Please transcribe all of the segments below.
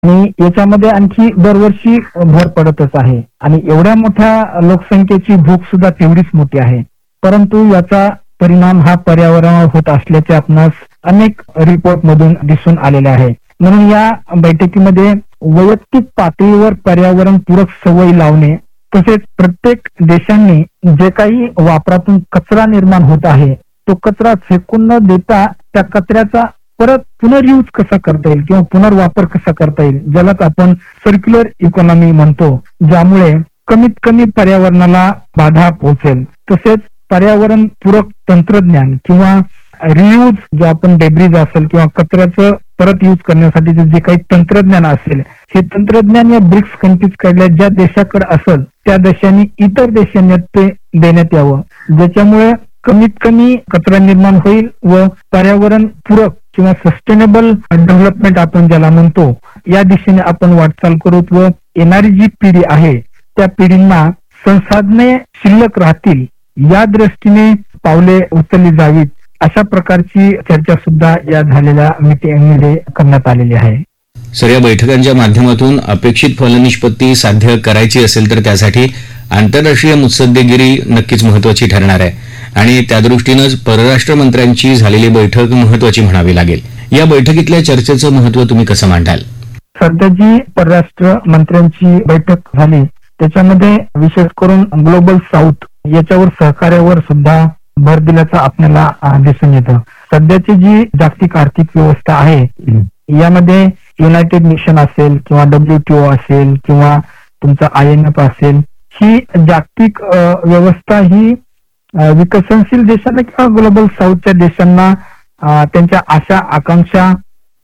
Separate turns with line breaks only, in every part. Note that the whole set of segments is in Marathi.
आणि याच्यामध्ये आणखी दरवर्षी भर पडतच आहे आणि एवढ्या मोठ्या लोकसंख्येची भूक सुद्धा तेवढीच मोठी आहे. परंतु याचा परिणाम हा पर्यावरणावर होत असल्याचे आपणास अनेक रिपोर्ट मधून दिसून आलेले आहे. म्हणून या बैठकीमध्ये वैयक्तिक पातळीवर पर्यावरण पूरक सवयी लावणे, तसेच प्रत्येक देशांनी जे काही वापरातून कचरा निर्माण होत आहे तो कचरा फेकून न देता त्या कचऱ्याचा परत पुनर्यूज कसा करता येईल किंवा पुनर्वापर कसा करता येईल, ज्यालाच आपण सर्क्युलर इकॉनॉमी म्हणतो, ज्यामुळे कमीत कमी पर्यावरणाला बाधा पोहोचेल. तसेच पर्यावरण पूरक तंत्रज्ञान किंवा रियूज जो आपण डेब्रिज असेल किंवा कचऱ्याचं परत यूज करण्यासाठी जे काही तंत्रज्ञान असेल, हे तंत्रज्ञान या ब्रिक्स कंट्रीज कडल्या ज्या देशाकडे असेल त्या देशांनी इतर देशांना ते देण्यात यावं, ज्याच्यामुळे कमीत कमी कचरा निर्माण होईल व पर्यावरण पूरक किंवा सस्टेनेबल डेव्हलपमेंट आपण ज्याला म्हणतो या दिशेने आपण वाटचाल करू व येणारी जी पिढी आहे त्या पिढींना संसाधने शिल्लक राहतील या दृष्टीने पावले उचलली जावीत, अशा प्रकारची चर्चा सुद्धा या झालेल्या मीटिंगमध्ये करण्यात आलेली आहे.
सर, या बैठकांच्या माध्यमातून अपेक्षित फलनिष्पत्ती साध्य करायची असेल तर त्यासाठी आंतरराष्ट्रीय मुत्सद्देगिरी नक्कीच महत्वाची ठरणार आहे आणि त्यादृष्टीनंच परराष्ट्र मंत्र्यांची झालेली बैठक महत्वाची म्हणावी लागेल. या बैठकीतल्या चर्चेचं महत्व तुम्ही कसं मांडाल?
सध्या जी परराष्ट्र मंत्र्यांची बैठक झाली त्याच्यामध्ये विशेष करून ग्लोबल साऊथ याच्यावर सहकार्यावर सुद्धा भर दिल्याचं आपल्याला दिसून येतं. सध्याची जी जागतिक आर्थिक व्यवस्था आहे यामध्ये युनायटेड नेशन असेल किंवा WTO असेल किंवा तुमचा IMF असेल, ही जागतिक व्यवस्था ही विकसनशील देशांना किंवा ग्लोबल साऊथच्या देशांना त्यांच्या आशा आकांक्षा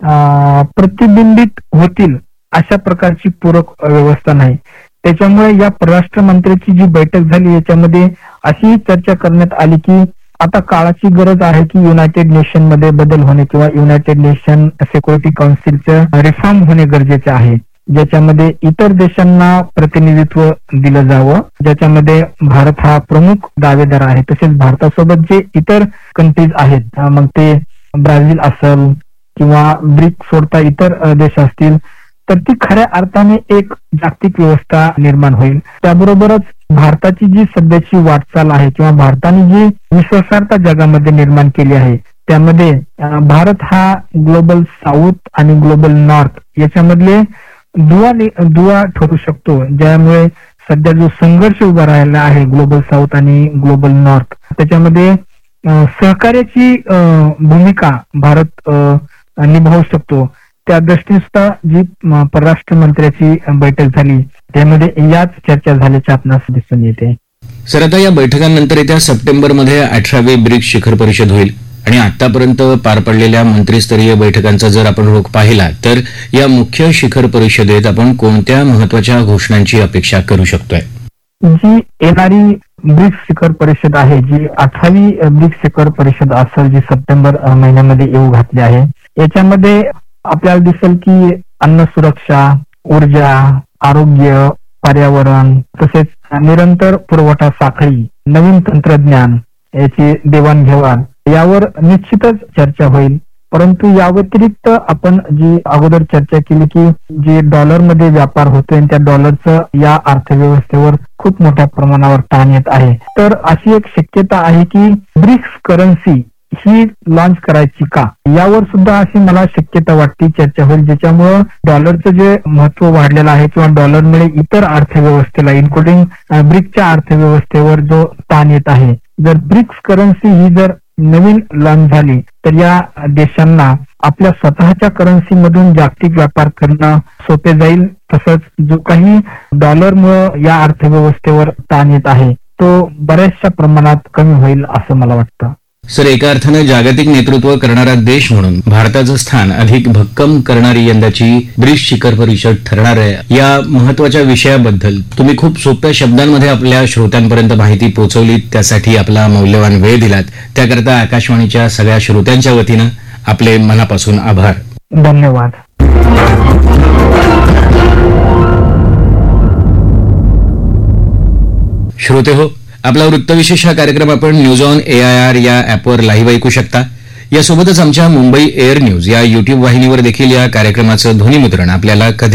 प्रतिबिंबित होतील अशा प्रकारची पूरक व्यवस्था नाही. त्याच्यामुळे या परराष्ट्र मंत्र्यांची जी बैठक झाली याच्यामध्ये अशी चर्चा करण्यात आली की आता काळाची गरज आहे की युनायटेड नेशन मध्ये बदल होणे किंवा युनायटेड नेशन सिक्युरिटी काउन्सिलचं रिफॉर्म होणे गरजेचे आहे, ज्याच्यामध्ये इतर देशांना प्रतिनिधित्व दिलं जावं, ज्याच्यामध्ये भारत हा प्रमुख दावेदार आहे. तसेच भारतासोबत जे इतर कंट्रीज आहेत, मग ते ब्राझील असेल किंवा ब्रिक सोडता इतर देश असतील, तर ती खऱ्या अर्थाने एक जागतिक व्यवस्था निर्माण होईल. त्याबरोबरच भारताची जी सध्याची वाटचाल आहे किंवा भारताने जी विश्वासार्हता जगामध्ये निर्माण केली आहे त्यामध्ये भारत हा ग्लोबल साऊथ आणि ग्लोबल नॉर्थ याच्यामधले दुवा ठरू शकतो, ज्यामुळे सध्या जो संघर्ष उभा राहिला आहे ग्लोबल साऊथ आणि ग्लोबल नॉर्थ त्याच्यामध्ये सहकार्याची भूमिका भारत निभावू शकतो. त्या दृष्टीने सुद्धा जी परराष्ट्र मंत्र्याची बैठक झाली त्यामध्ये याच चर्चा झाल्याचे आपणास दिसून येते.
सर, आता या बैठकांनंतर येत्या सप्टेंबरमध्ये 18वी ब्रिक्स शिखर परिषद होईल आणि आतापर्यंत पार पडलेल्या मंत्रिस्तरीय बैठकांचा जर आपण रोख पाहिला तर या मुख्य शिखर परिषदेत आपण कोणत्या महत्वाच्या घोषणांची अपेक्षा करू शकतोय?
जी येणारी ब्रिक्स शिखर परिषद आहे, जी 18वी ब्रिक्स शिखर परिषद असेल, जी सप्टेंबर महिन्यामध्ये येऊ घातली आहे, याच्यामध्ये आपल्याला दिसेल की अन्न सुरक्षा, ऊर्जा, आरोग्य, पर्यावरण तसेच निरंतर पुरवठा साखळी, नवीन तंत्रज्ञान याची देवाणघेवाण यावर निश्चितच चर्चा होईल. परंतु या व्यतिरिक्त आपण जी अगोदर चर्चा केली की जे डॉलरमध्ये व्यापार होतोय त्या डॉलरचं या अर्थव्यवस्थेवर खूप मोठ्या प्रमाणावर ताण येत आहे, तर अशी एक शक्यता आहे की ब्रिक्स करन्सी ही लॉन्च करायची का, यावर सुद्धा अशी मला शक्यता वाटते चर्चा होईल, ज्याच्यामुळं डॉलरचं जे महत्व वाढलेलं आहे किंवा डॉलरमुळे इतर अर्थव्यवस्थेला इन्क्लुडिंग ब्रिक्सच्या अर्थव्यवस्थेवर जो ताण येत आहे, जर ब्रिक्स करन्सी ही जर नवीन लॉन्च झाली तर या देशांना आपल्या स्वतःच्या करन्सी मधून जागतिक व्यापार करणं सोपे जाईल. तसंच जो काही डॉलरमुळे या अर्थव्यवस्थेवर ताण येत आहे तो बऱ्याचशा प्रमाणात कमी होईल असं मला वाटतं.
सर, एका अर्थानं जागतिक नेतृत्व करणारा देश म्हणून भारताचं स्थान अधिक भक्कम करणारी यंदाची ब्रिक्स शिखर परिषद ठरणार आहे. या महत्वाच्या विषयाबद्दल तुम्ही खूप सोप्या शब्दांमध्ये आपल्या श्रोत्यांपर्यंत माहिती पोहोचवली, त्यासाठी आपला मौल्यवान वेळ दिलात, त्याकरता आकाशवाणीच्या सगळ्या श्रोत्यांच्या वतीनं आपले मनापासून आभार.
धन्यवाद.
श्रोते हो, आपला वृत्तविशेष हा कार्यक्रम आपण न्यूज ऑन AIR या ॲपवर लाईव्ह ऐकू शकता. यासोबतच आमच्या मुंबई एअर न्यूज या YouTube वाहिनीवर देखील या कार्यक्रमाचं ध्वनिमुद्रण आपल्याला कधी